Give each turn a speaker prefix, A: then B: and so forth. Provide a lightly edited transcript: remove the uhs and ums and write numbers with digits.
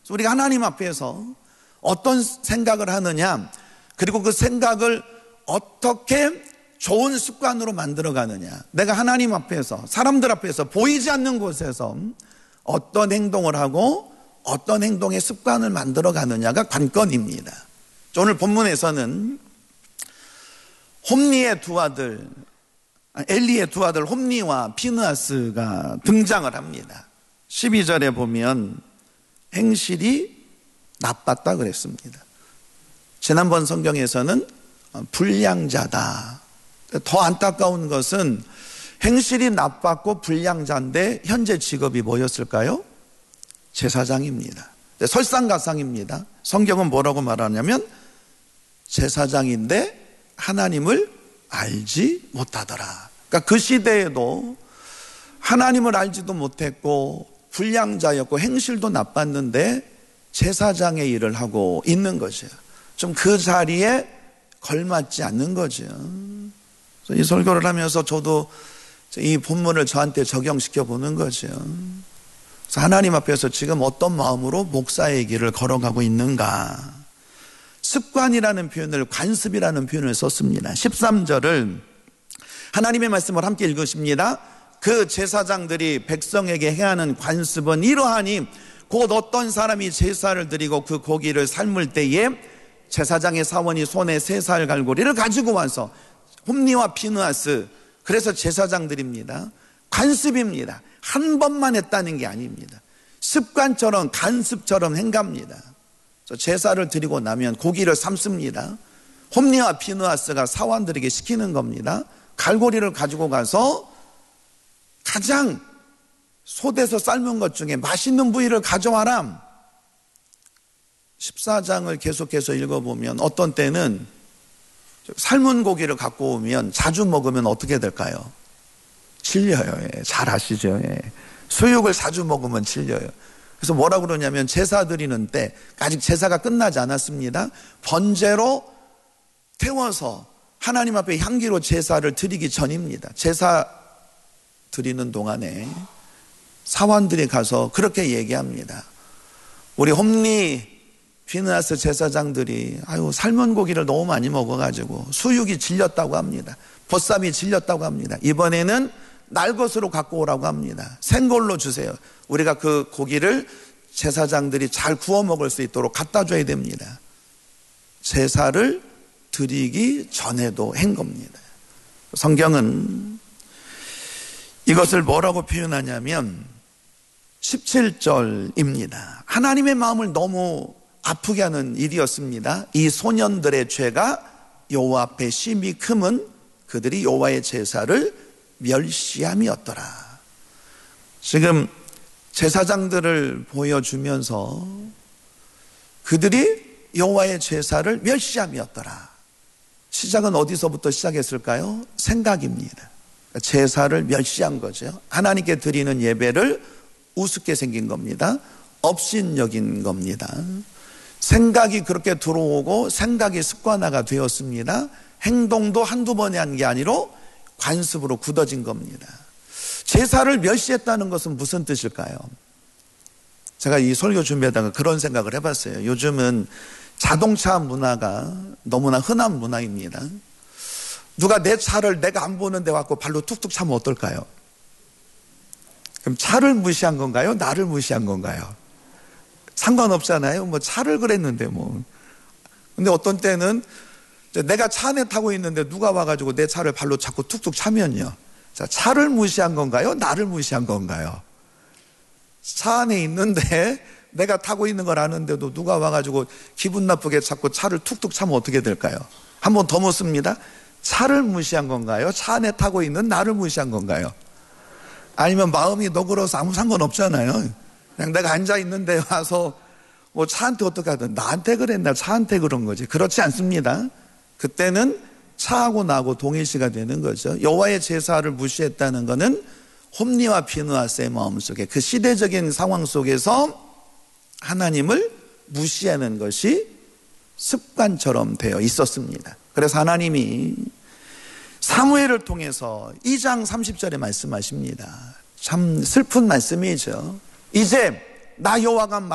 A: 우리가 하나님 앞에서 어떤 생각을 하느냐, 그리고 그 생각을 어떻게 좋은 습관으로 만들어가느냐, 내가 하나님 앞에서, 사람들 앞에서, 보이지 않는 곳에서 어떤 행동을 하고 어떤 행동의 습관을 만들어가느냐가 관건입니다. 오늘 본문에서는 홈리의 두 아들, 엘리의 두 아들 홈리와 피느하스가 등장을 합니다. 12절에 보면 행실이 나빴다 그랬습니다. 지난번 성경에서는 불량자다. 더 안타까운 것은 행실이 나빴고 불량자인데 현재 직업이 뭐였을까요? 제사장입니다. 설상가상입니다. 성경은 뭐라고 말하냐면 제사장인데 하나님을 알지 못하더라. 그러니까 그 시대에도 하나님을 알지도 못했고 불량자였고 행실도 나빴는데 제사장의 일을 하고 있는 것이에요. 좀 그 자리에 걸맞지 않는 거죠. 이 설교를 하면서 저도 이 본문을 저한테 적용시켜 보는 거죠. 그래서 하나님 앞에서 지금 어떤 마음으로 목사의 길을 걸어가고 있는가. 습관이라는 표현을, 관습이라는 표현을 썼습니다. 13절을 하나님의 말씀을 함께 읽으십니다. 그 제사장들이 백성에게 행하는 관습은 이러하니 곧 어떤 사람이 제사를 드리고 그 고기를 삶을 때에 제사장의 사원이 손에 세 살 갈고리를 가지고 와서, 홈리와 피느하스, 그래서 제사장들입니다. 관습입니다. 한 번만 했다는 게 아닙니다. 습관처럼 간습처럼 행갑니다. 제사를 드리고 나면 고기를 삶습니다. 홈리와 피느하스가 사원들에게 시키는 겁니다. 갈고리를 가지고 가서 가장 솥에서 삶은 것 중에 맛있는 부위를 가져와라. 14장을 계속해서 읽어보면 어떤 때는 삶은 고기를 갖고 오면 자주 먹으면 어떻게 될까요? 질려요. 잘 아시죠? 수육을 자주 먹으면 질려요. 그래서 뭐라고 그러냐면 제사 드리는 때, 아직 제사가 끝나지 않았습니다. 번제로 태워서 하나님 앞에 향기로 제사를 드리기 전입니다. 제사 드리는 동안에 사원들이 가서 그렇게 얘기합니다. 우리 홈리, 피느하스 제사장들이 삶은 고기를 너무 많이 먹어가지고 수육이 질렸다고 합니다. 보쌈이 질렸다고 합니다. 이번에는 날것으로 갖고 오라고 합니다. 생걸로 주세요. 우리가 그 고기를 제사장들이 잘 구워 먹을 수 있도록 갖다 줘야 됩니다. 제사를 드리기 전에도 한 겁니다. 성경은 이것을 뭐라고 표현하냐면 17절입니다. 하나님의 마음을 너무 아프게 하는 일이었습니다. 이 소년들의 죄가 여호와 앞에 심히 크면 그들이 여호와의 제사를 멸시함이었더라. 지금 제사장들을 보여주면서 그들이 여호와의 제사를 멸시함이었더라. 시작은 어디서부터 시작했을까요? 생각입니다. 제사를 멸시한 거죠. 하나님께 드리는 예배를 우습게 생긴 겁니다. 업신여긴 겁니다. 생각이 그렇게 들어오고 생각이 습관화가 되었습니다. 행동도 한두 번에 한 게 아니라 관습으로 굳어진 겁니다. 제사를 멸시했다는 것은 무슨 뜻일까요? 제가 이 설교 준비하다가 그런 생각을 해봤어요. 요즘은 자동차 문화가 너무나 흔한 문화입니다. 누가 내 차를 내가 안 보는데 와서 발로 툭툭 차면 어떨까요? 그럼 차를 무시한 건가요? 나를 무시한 건가요? 상관없잖아요. 뭐 차를 그랬는데 뭐. 근데 어떤 때는 내가 차 안에 타고 있는데 누가 와가지고 내 차를 발로 자꾸 툭툭 차면요. 자, 차를 무시한 건가요? 나를 무시한 건가요? 차 안에 있는데 내가 타고 있는 걸 아는데도 누가 와가지고 기분 나쁘게 자꾸 차를 툭툭 차면 어떻게 될까요? 한 번 더 묻습니다. 차를 무시한 건가요? 차 안에 타고 있는 나를 무시한 건가요? 아니면 마음이 너그러워서 아무 상관없잖아요. 그냥 내가 앉아 있는데 와서 뭐 차한테 어떻게 하든 나한테 그랬나 차한테 그런 거지. 그렇지 않습니다. 그때는 차하고 나하고 동일시가 되는 거죠. 여호와의 제사를 무시했다는 것은 홈리와 피느하스의 마음속에 그 시대적인 상황 속에서 하나님을 무시하는 것이 습관처럼 되어 있었습니다. 그래서 하나님이 사무엘을 통해서 2장 30절에 말씀하십니다. 참 슬픈 말씀이죠. 이제 나 여호와가